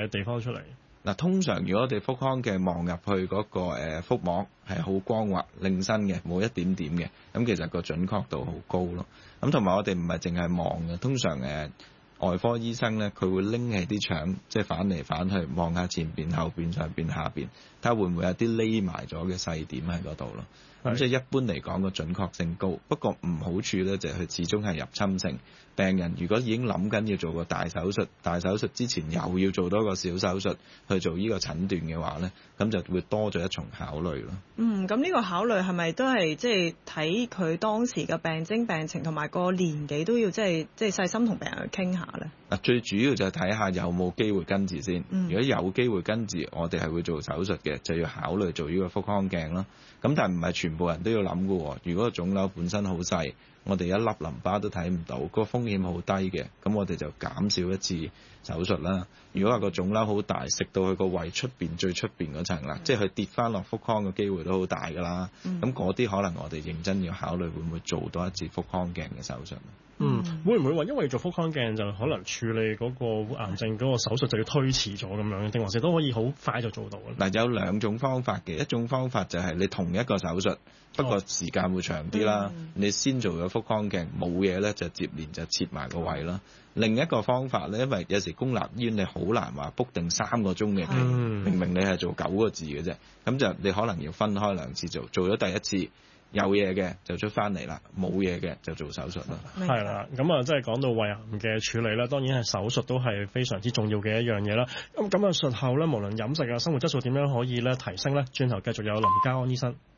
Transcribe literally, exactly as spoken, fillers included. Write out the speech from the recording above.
嘅地方出嚟？ 嗱，通常如果我哋腹腔鏡望入去嗰個誒腹膜係好光滑、令身嘅，冇一點點嘅，咁其實個準確度好高咯。咁同埋我哋唔係淨係望嘅，通常誒外科醫生咧，佢會拎起啲腸，即係反嚟反去望下前邊、後邊、上邊、下邊，睇下會唔會有啲匿埋咗嘅細點喺嗰度咯。咁即係一般嚟講個準確性高，不過唔好處咧就係佢始終係入侵性。病人如果已經諗緊要做個大手術，大手術之前又要做多個小手術去做呢個診斷嘅話咧，咁就會多咗一重考慮咯。 嗯，咁呢個考慮係咪都係即係睇佢當時嘅病徵病情同埋個年紀都要即係即係細心同病人去傾下咧？ 嗱，最主要就係睇下有冇機會根治先。 嗯、 如果有機會根治，我哋係會做手術嘅，就要考慮做呢個腹腔鏡啦。咁但係唔係全部人都要諗㗎喎。如果個腫瘤本身好細，我哋一粒淋巴都睇唔到，個風險好低嘅，咁我哋就減少一次手術啦。如果話個腫瘤好大，食到佢個胃出邊最出邊嗰層啦，嗯、即係佢跌翻落腹腔嘅機會都好大㗎啦。咁嗰啲可能我哋認真要考慮會唔會做多一次腹腔鏡嘅手術。 嗯，會唔會話因為做腹腔鏡就可能處理嗰個癌症嗰個手術就要推遲咗咁樣，定還是都可以好快就做到咧？ 嗱，有兩種方法嘅，一種方法就係你同一個手術，不過時間會長啲啦。嗯、你先做咗腹腔鏡，冇嘢咧就接連就切埋個胃啦。另一個方法咧，因為有時公立醫院你好難話 book 定三個鐘嘅期，嗯、明明你係做九個字嘅啫，咁就你可能要分開兩次做，做咗第一次。有嘢嘅就出翻嚟啦，冇嘢嘅就做手術啦。 係啦，咁啊，即係講到胃癌嘅處理啦，當然係手術都係非常之重要嘅一樣嘢啦。咁咁啊，術後咧，無論飲食啊、生活質素點樣可以咧提升咧，轉頭繼續有林嘉安醫生。